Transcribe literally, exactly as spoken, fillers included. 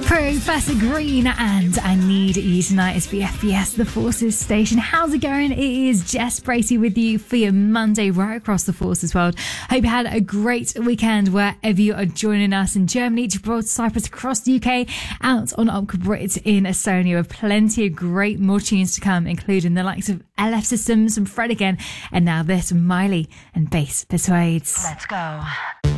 Professor Green and I Need You Tonight is B F B S The Forces station. How's it going? It is Jess Bracey with you for your Monday right across the Forces world. Hope you had a great weekend wherever you are joining us in Germany, Gibraltar, Cyprus, across the U K, out on Opca Brit in Estonia, with plenty of great more tunes to come, including the likes of L F Systems and Fred again, and now this Miley and Bass Persuades. Let's go.